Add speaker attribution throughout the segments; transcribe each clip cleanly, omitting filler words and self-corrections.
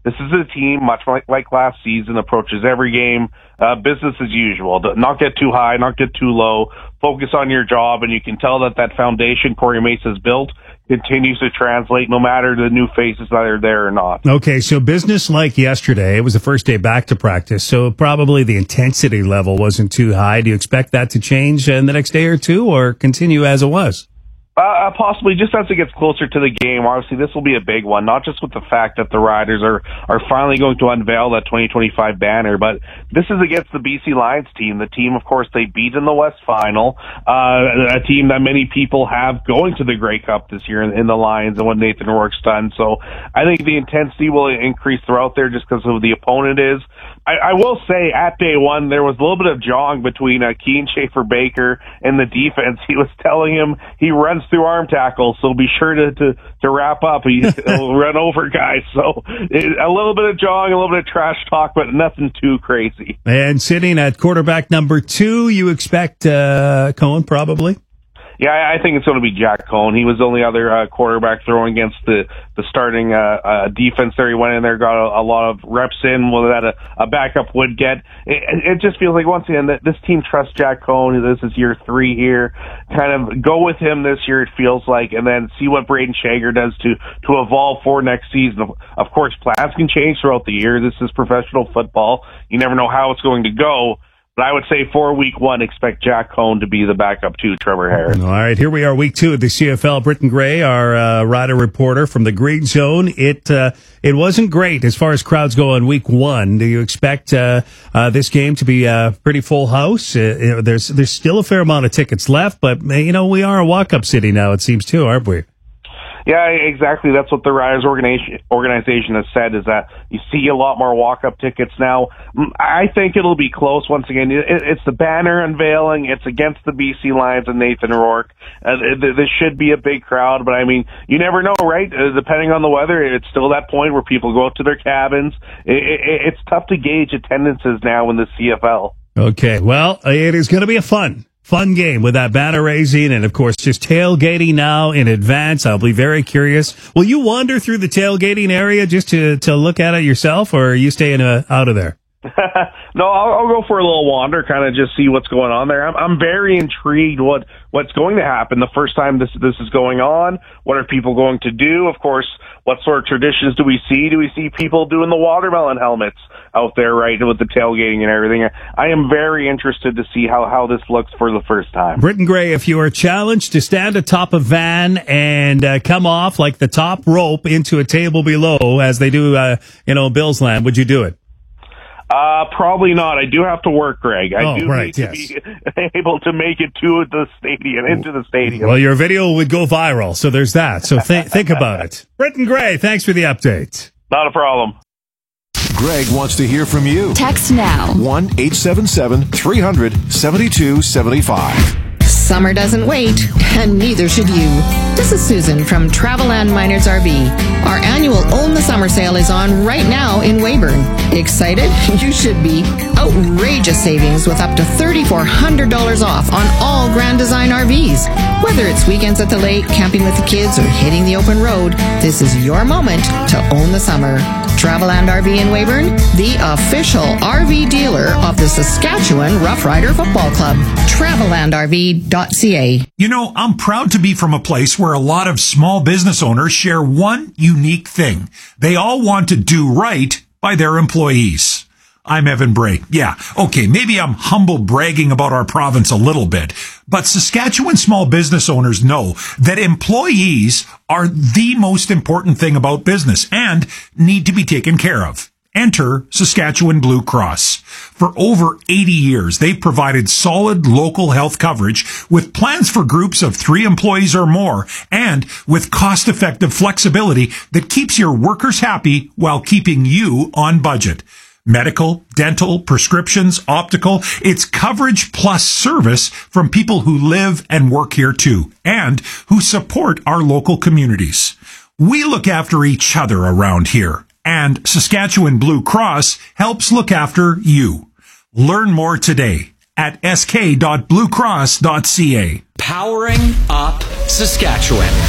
Speaker 1: This is a team, much like last season, approaches every game business as usual. Not get too high, not get too low. Focus on your job, and you can tell that foundation Corey Mace has built continues to translate no matter the new faces that are there or not.
Speaker 2: Okay, so business like yesterday, it was the first day back to practice, so probably the intensity level wasn't too high. Do you expect that to change in the next day or two, or continue as it was?
Speaker 1: Possibly, just as it gets closer to the game. Obviously, this will be a big one, not just with the fact that the Riders are finally going to unveil that 2025 banner, but this is against the BC Lions team. The team, of course, they beat in the West Final, a team that many people have going to the Grey Cup this year in the Lions and what Nathan Rourke's done. So I think the intensity will increase throughout there just because of who the opponent is. I will say at day one, there was a little bit of jawing between Keane Schaefer-Baker and the defense. He was telling him he runs through arm tackles, so be sure to wrap up. He'll run over guys. So a little bit of jawing, a little bit of trash talk, but nothing too crazy.
Speaker 2: And sitting at quarterback number 2, you expect Cohen probably?
Speaker 1: Yeah, I think it's going to be Jack Cohen. He was the only other quarterback throwing against the starting defense there. He went in there, got a lot of reps in, what that a backup would get. It just feels like, once again, that this team trusts Jack Cohen. This is year 3 here. Kind of go with him this year, it feels like, and then see what Braden Shager does to evolve for next season. Of course, plans can change throughout the year. This is professional football. You never know how it's going to go. But I would say for week 1, expect Jack Cohen to be the backup to Trevor Harris.
Speaker 2: All right, here we are, week 2 of the CFL. Britton Gray, our Rider reporter from the Green Zone. It wasn't great as far as crowds go on week 1. Do you expect this game to be a pretty full house? There's still a fair amount of tickets left, but we are a walk-up city now, it seems too, aren't we?
Speaker 1: Yeah, exactly. That's what the Riders organization has said, is that you see a lot more walk-up tickets now. I think it'll be close. Once again, it's the banner unveiling. It's against the BC Lions and Nathan Rourke. This should be a big crowd, but I mean, you never know, right? Depending on the weather, it's still that point where people go up to their cabins. It's tough to gauge attendances now in the CFL.
Speaker 2: Okay, well, it is going to be a fun game with that banner raising and, of course, just tailgating now in advance. I'll be very curious. Will you wander through the tailgating area just to look at it yourself, or are you staying out of there?
Speaker 1: No, I'll go for a little wander, kind of just see what's going on there. I'm very intrigued what's going to happen the first time this is going on. What are people going to do? Of course, what sort of traditions do we see? Do we see people doing the watermelon helmets out there, right, with the tailgating and everything? I am very interested to see how this looks for the first time.
Speaker 2: Britton Gray, if you are challenged to stand atop a van and come off like the top rope into a table below, as they do, Bills Land, would you do it?
Speaker 1: Probably not. I do have to work, Greg. I do need to be able to make it to the stadium, into the stadium.
Speaker 2: Well, your video would go viral, so there's that. So think about it. Britton Gray, thanks for the update.
Speaker 1: Not a problem.
Speaker 3: Greg wants to hear from you.
Speaker 4: Text now.
Speaker 3: 1-877-300-7275.
Speaker 4: Summer doesn't wait, and neither should you. This is Susan from Travelland Miners RV. Our annual Own the Summer sale is on right now in Weyburn. Excited? You should be. Outrageous savings with up to $3,400 off on all Grand Design RVs. Whether it's weekends at the lake, camping with the kids, or hitting the open road, this is your moment to own the summer. Travelland RV in Weyburn, the official RV dealer of the Saskatchewan Rough Rider Football Club. TravellandRV.ca.
Speaker 5: I'm proud to be from a place where a lot of small business owners share one unique thing. They all want to do right by their employees. I'm Evan Bray. Yeah, okay, maybe I'm humble bragging about our province a little bit, but Saskatchewan small business owners know that employees are the most important thing about business and need to be taken care of. Enter Saskatchewan Blue Cross. For over 80 years, they've provided solid local health coverage with plans for groups of 3 employees or more, and with cost-effective flexibility that keeps your workers happy while keeping you on budget. Medical, dental, prescriptions, optical, it's coverage plus service from people who live and work here too, and who support our local communities. We look after each other around here, and Saskatchewan Blue Cross helps look after you. Learn more today at sk.bluecross.ca.
Speaker 6: Powering up Saskatchewan.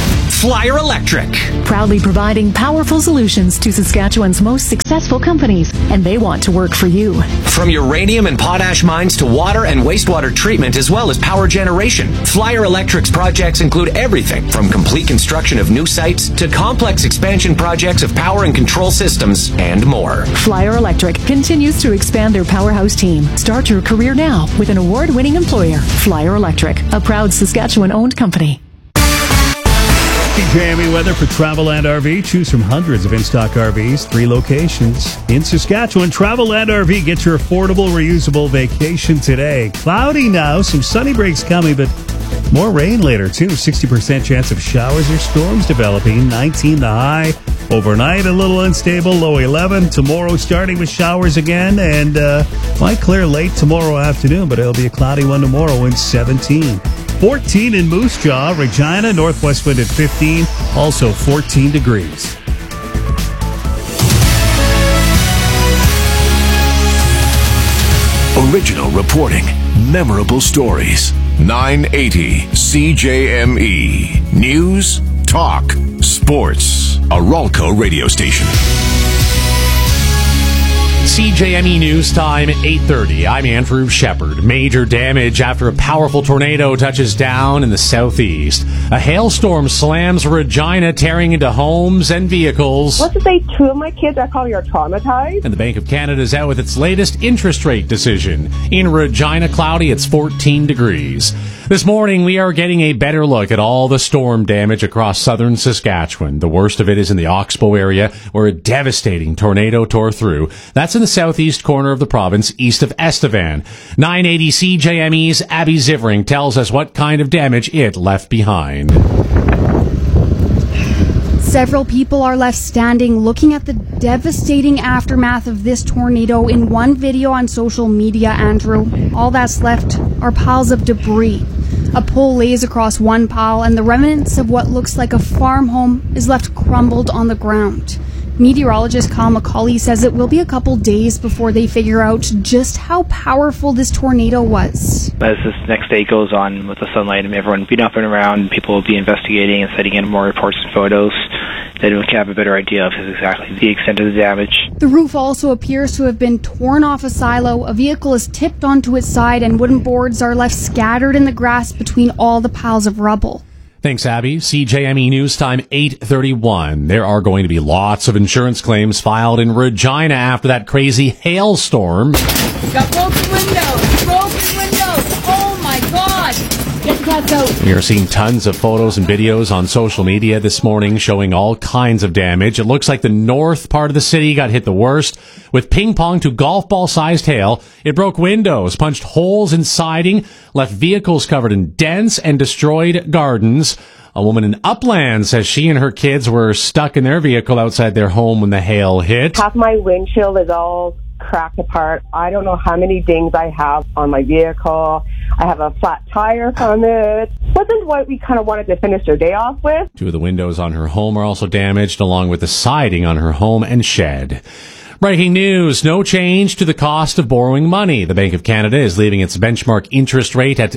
Speaker 6: Flyer Electric.
Speaker 7: Proudly providing powerful solutions to Saskatchewan's most successful companies, and they want to work for you.
Speaker 6: From uranium and potash mines to water and wastewater treatment, as well as power generation, Flyer Electric's projects include everything from complete construction of new sites to complex expansion projects of power and control systems and more.
Speaker 7: Flyer Electric continues to expand their powerhouse team. Start your career now with an award-winning employer, Flyer Electric, a proud Saskatchewan-owned company.
Speaker 2: CJME weather for Travelland RV. Choose from hundreds of in-stock RVs, 3 locations in Saskatchewan. Travelland RV. Get your affordable, reusable vacation today. Cloudy now, some sunny breaks coming, but more rain later, too. 60% chance of showers or storms developing. 19 the high. Overnight, a little unstable, low 11. Tomorrow, starting with showers again, and might clear late tomorrow afternoon, but it'll be a cloudy one tomorrow in 17. 14 in Moose Jaw, Regina, northwest wind at 15, also 14 degrees.
Speaker 3: Original reporting, memorable stories. 980 CJME. News, talk, sports. A Ralco radio station.
Speaker 8: CJME News Time, 8:30. I'm Andrew Shepard. Major damage after a powerful tornado touches down in the southeast. A hailstorm slams Regina, tearing into homes and vehicles.
Speaker 9: Let's just say 2 of my kids are probably traumatized.
Speaker 8: And the Bank of Canada is out with its latest interest rate decision. In Regina, cloudy, it's 14 degrees. This morning, we are getting a better look at all the storm damage across southern Saskatchewan. The worst of it is in the Oxbow area, where a devastating tornado tore through. That's in the southeast corner of the province, east of Estevan. 980 CJME's Abby Zivering tells us what kind of damage it left behind.
Speaker 10: Several people are left standing looking at the devastating aftermath of this tornado in one video on social media, Andrew. All that's left are piles of debris. A pole lays across one pile, and the remnants of what looks like a farm home is left crumbled on the ground. Meteorologist Kyle McCauley says it will be a couple days before they figure out just how powerful this tornado was.
Speaker 11: As this next day goes on with the sunlight and everyone being up and around, people will be investigating and sending in more reports and photos. Then we can have a better idea of exactly the extent of the damage.
Speaker 10: The roof also appears to have been torn off a silo. A vehicle is tipped onto its side, and wooden boards are left scattered in the grass between all the piles of rubble.
Speaker 8: Thanks, Abby. CJME News Time, 8:31. There are going to be lots of insurance claims filed in Regina after that crazy hailstorm.
Speaker 12: Got broken windows! Broken windows! Oh my God! Get the cats out!
Speaker 8: We are seeing tons of photos and videos on social media this morning showing all kinds of damage. It looks like the north part of the city got hit the worst. With ping pong to golf ball sized hail, it broke windows, punched holes in siding, left vehicles covered in dents, and destroyed gardens. A woman in Upland says she and her kids were stuck in their vehicle outside their home when the hail hit.
Speaker 9: Half my windshield is all cracked apart. I don't know how many dings I have on my vehicle. I have a flat tire from it. Wasn't what we kind of wanted to finish their day off with.
Speaker 8: 2 of the windows on her home are also damaged, along with the siding on her home and shed. Breaking news, no change to the cost of borrowing money. The Bank of Canada is leaving its benchmark interest rate at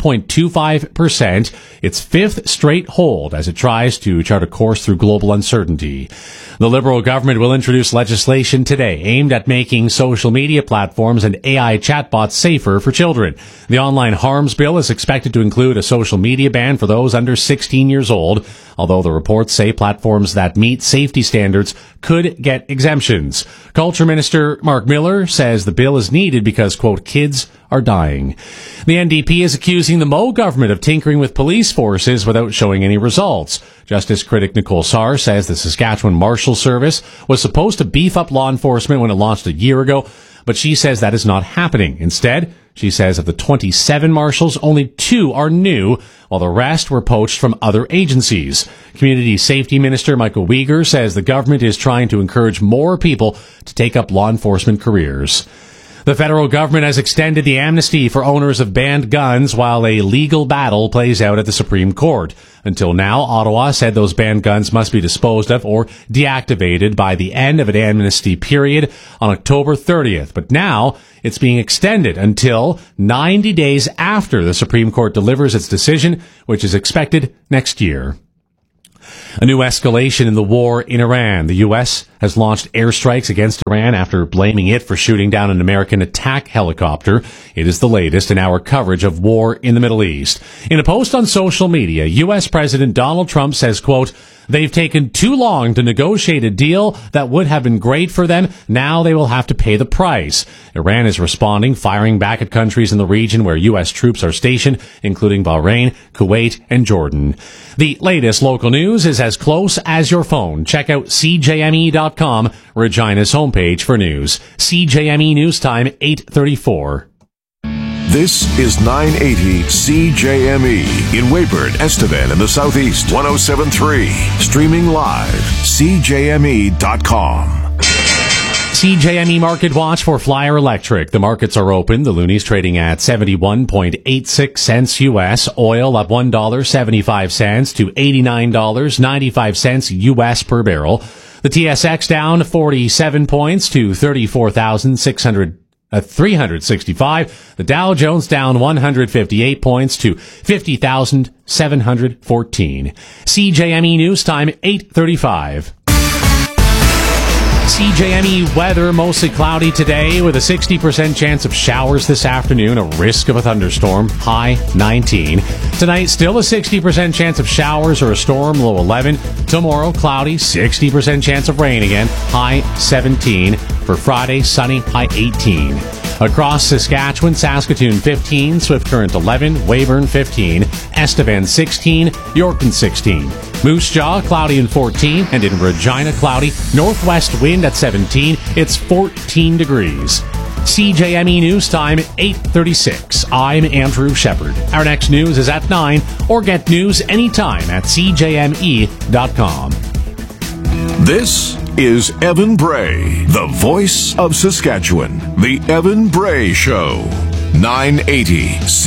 Speaker 8: 2.25%, its 5th straight hold as it tries to chart a course through global uncertainty. The Liberal government will introduce legislation today aimed at making social media platforms and AI chatbots safer for children. The online harms bill is expected to include a social media ban for those under 16 years old, although the reports say platforms that meet safety standards could get exemptions. Culture Minister Mark Miller says the bill is needed because, quote, kids are dying. The NDP is accusing the Moe government of tinkering with police forces without showing any results. Justice critic Nicole Sarr says the Saskatchewan Marshal Service was supposed to beef up law enforcement when it launched a year ago, but she says that is not happening. Instead, she says of the 27 marshals, only 2 are new, while the rest were poached from other agencies. Community Safety Minister Michael Uyghur says the government is trying to encourage more people to take up law enforcement careers. The federal government has extended the amnesty for owners of banned guns while a legal battle plays out at the Supreme Court. Until now, Ottawa said those banned guns must be disposed of or deactivated by the end of an amnesty period on October 30th. But now it's being extended until 90 days after the Supreme Court delivers its decision, which is expected next year. A new escalation in the war in Iran. The U.S. has launched airstrikes against Iran after blaming it for shooting down an American attack helicopter. It is the latest in our coverage of war in the Middle East. In a post on social media, U.S. President Donald Trump says, quote, "They've taken too long to negotiate a deal that would have been great for them. Now they will have to pay the price." Iran is responding, firing back at countries in the region where U.S. troops are stationed, including Bahrain, Kuwait, and Jordan. The latest local news is as close as your phone. Check out CJME.com, Regina's homepage for news. CJME News Time, 8:34.
Speaker 3: This is 980 CJME in Weyburn, Estevan in the Southeast, 107.3. Streaming live, CJME.com.
Speaker 8: CJME Market Watch for Flyer Electric. The markets are open. The Looney's trading at 71.86 cents U.S. Oil up $1.75 to $89.95 U.S. per barrel. The TSX down 47 points to 34,365. The Dow Jones down 158 points to 50,714. CJME News Time, 8:35. CJME weather, mostly cloudy today with a 60% chance of showers this afternoon, a risk of a thunderstorm, high 19. Tonight, still a 60% chance of showers or a storm, low 11. Tomorrow, cloudy, 60% chance of rain again, high 17. For Friday, sunny, high 18. Across Saskatchewan, Saskatoon 15, Swift Current 11, Weyburn 15, Estevan 16, Yorkton 16. Moose Jaw, cloudy and 14, and in Regina, cloudy. Northwest wind at 17. It's 14 degrees. CJME News Time, 8:36. I'm Andrew Shepard. Our next news is at 9, or get news anytime at CJME.com.
Speaker 3: This is Evan Bray, the voice of Saskatchewan. The Evan Bray Show, 980